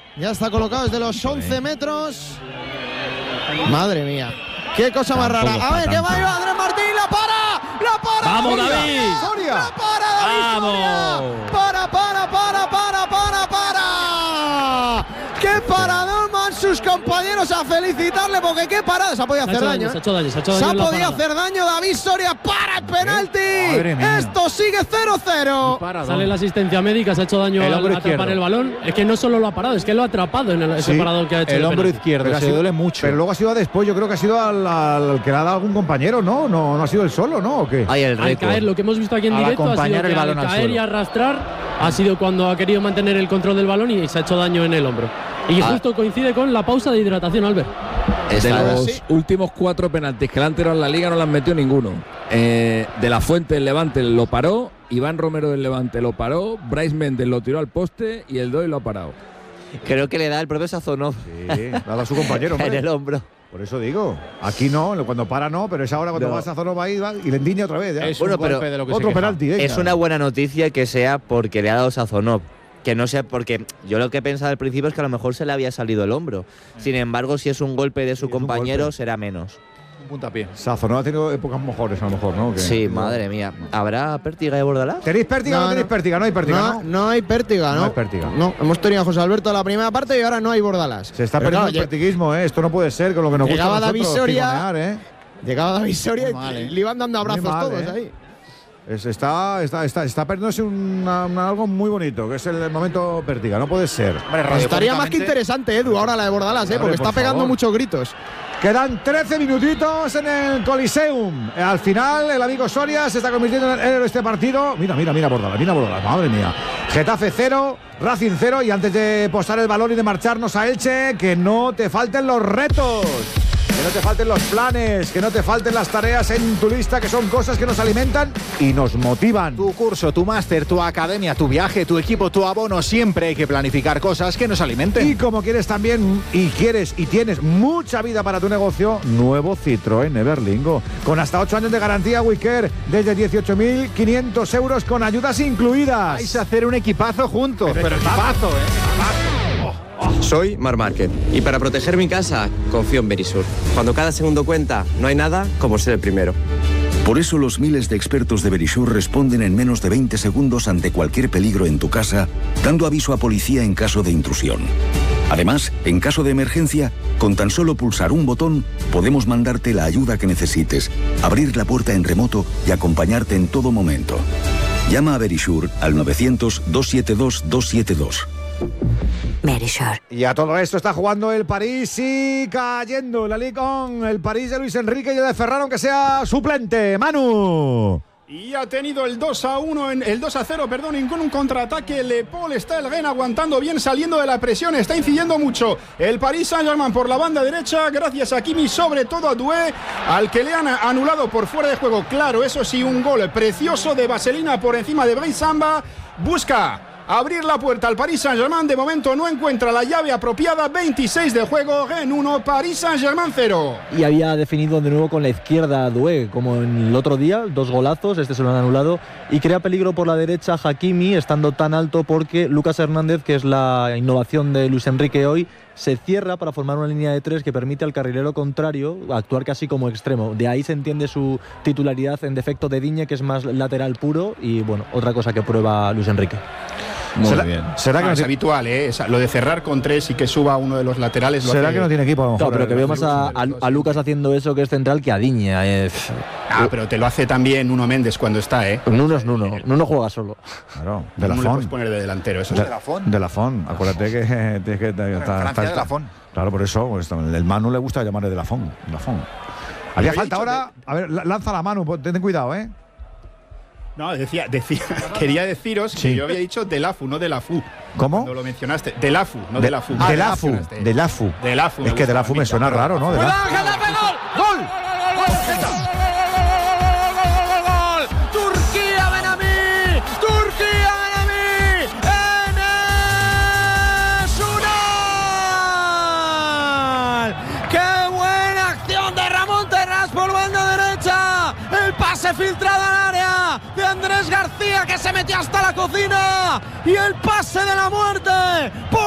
Ya está colocado desde los 11 metros. Madre mía. Qué cosa más rara. A ver, que va Andrés Martín. ¡La para! ¡Vamos, David! ¡Soria! ¡La para, David! ¡Vamos! ¡Para! ¡Qué paradón, man! Sus compañeros a felicitarle porque qué parada. Se ha podido hacer daño. Se ha hecho daño. Se ha podido hacer daño. David Soria para el penalti. Esto sigue 0-0. Sale la asistencia médica. Se ha hecho daño al atrapar el balón. Es que no solo lo ha parado, es que lo ha atrapado en ese paradón que ha hecho. El hombro izquierdo. Se duele mucho. Pero luego ha sido después. Yo creo que ha sido al que le ha dado algún compañero, ¿no? No ha sido él solo, ¿no? ¿O qué? Al caer, lo que hemos visto aquí en directo ha sido que al caer y arrastrar ha sido cuando ha querido mantener el control del balón y se ha hecho daño en el hombro. Y justo coincide con la pausa de hidratación, Albert. De los últimos 4 penaltis que le han tirado en la Liga no le han metido ninguno. De la Fuente del Levante lo paró, Iván Romero del Levante lo paró, Brais Méndez lo tiró al poste y el Doi lo ha parado. Creo que le da el propio Sazonov. Sí, le ha dado a su compañero. En el hombro. Por eso digo, aquí no, cuando para no, pero es ahora cuando va a Sazonov va y le endiña otra vez. Es un golpe de lo que otro penalti. Es una buena noticia que sea porque le ha dado Sazonov. Que no sea porque yo lo que pensaba al principio es que a lo mejor se le había salido el hombro. Sin embargo, si es un golpe de su compañero, será menos. Un puntapié. Sazonov ha tenido épocas mejores, a lo mejor, ¿no? Sí, madre mía. ¿Habrá pértiga de Bordalás? ¿Tenéis pértiga o no tenéis pértiga? No hay pértiga, ¿no? No hay pértiga, ¿no? No hay pértiga. No, hemos tenido a José Alberto en la primera parte y ahora no hay Bordalás. Se está perdiendo el pertiguismo, ¿eh? Esto no puede ser con lo que nos gusta a nosotros. Llegaba David Soria y le iban dando abrazos todos ahí. Está perdiéndose algo muy bonito, que es el momento pértiga. No puede ser. Estaría más que interesante, Edu, ahora la de Bordalás, porque está pegando muchos gritos. Quedan 13 minutitos en el Coliseum. Al final, el amigo Soria se está convirtiendo en el héroe de este partido. Mira Bordalás, madre mía. Getafe 0, Racing 0. Y antes de posar el balón y de marcharnos a Elche, que no te falten los retos. Que no te falten los planes, que no te falten las tareas en tu lista, que son cosas que nos alimentan y nos motivan. Tu curso, tu máster, tu academia, tu viaje, tu equipo, tu abono, siempre hay que planificar cosas que nos alimenten. Y como quieres también, y tienes mucha vida para tu negocio, nuevo Citroën Everlingo. Con hasta 8 años de garantía WeCare, desde 18.500 euros con ayudas incluidas. Vais a hacer un equipazo juntos, pero equipazo, ¿eh? Soy Marc Márquez y para proteger mi casa confío en Verisur. Cuando cada segundo cuenta, no hay nada como ser el primero. Por eso los miles de expertos de Verisur responden en menos de 20 segundos ante cualquier peligro en tu casa, dando aviso a policía en caso de intrusión. Además, en caso de emergencia, con tan solo pulsar un botón, podemos mandarte la ayuda que necesites, abrir la puerta en remoto y acompañarte en todo momento. Llama a Verisur al 900-272-272. Verisur. Y a todo esto está jugando el París y cayendo la Ligue 1. El París de Luis Enrique y el de Ferran, aunque sea suplente. Manu. Y ha tenido el 2-1, el 2-0, perdón, y con un contraataque. Le Paul está el Rennes aguantando bien, saliendo de la presión, está incidiendo mucho. El Paris Saint-Germain por la banda derecha, gracias a Kimi, sobre todo a Doué, al que le han anulado por fuera de juego. Claro, eso sí, un gol precioso de Vaselina por encima de Brice Samba. Busca abrir la puerta al Paris Saint-Germain. De momento no encuentra la llave apropiada. 26 de juego, Rennes 1, Paris Saint-Germain 0. Y había definido de nuevo con la izquierda Doué, como en el otro día, 2 golazos, este se lo han anulado. Y crea peligro por la derecha Hakimi, estando tan alto porque Lucas Hernández, que es la innovación de Luis Enrique hoy, se cierra para formar una línea de 3 que permite al carrilero contrario actuar casi como extremo. De ahí se entiende su titularidad en defecto de Digne, que es más lateral puro, y bueno, otra cosa que prueba Luis Enrique. Muy bien. ¿Será que es habitual, lo de cerrar con 3 y que suba uno de los laterales? ¿Será que no tiene equipo? A lo mejor, no, pero que veo más a Lucas haciendo eso, que es central, que a Digne. Pero te lo hace también Nuno Méndez cuando está, Nuno es Nuno. Nuno juega solo. Claro, de la Fon. No le puedes poner de delantero, eso. De la Fon. Acuérdate que está de la Fon. Claro, por eso el Manu le gusta llamarle de la Fon. Haría falta ahora. A ver, lanza la mano, ten cuidado, No, quería deciros que yo había dicho de la FU, no de la FU. ¿Cómo? Cuando lo mencionaste, de la FU, no de la FU. De la FU. Es que de la FU me suena raro, ¿no? ¡Gol! ¡Turquía, Benamí! ¡Turquía, Benamí! ¡Enes! ¡Qué buena acción de Ramón Terrás por banda derecha! El pase filtrado al área de Andrés García, que se metió hasta la cocina, y el pase de la muerte por